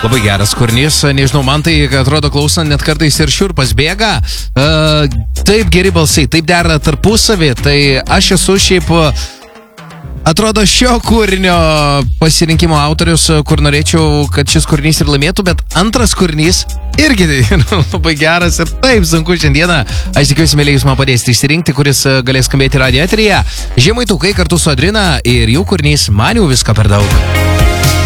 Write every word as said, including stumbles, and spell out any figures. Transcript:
Labai geras kūrinys, nežinau, man tai atrodo klausant net kartais ir šiurpas bėga. Uh, taip geri balsai, taip dera tarpusavį, tai aš esu šiaip... Atrodo šio kūrinio pasirinkimo autorius, kur norėčiau, kad šis kūrinys ir laimėtų, bet antras kūrinys irgi labai geras ir taip sunku šiandieną. Aš tikiuosi, mėly, jūs man padėsite išsirinkti, kuris galės skambėti radijo eteryje. Žemaitukai kartu su Adrina ir jų kūrinys Man jau visko per daug.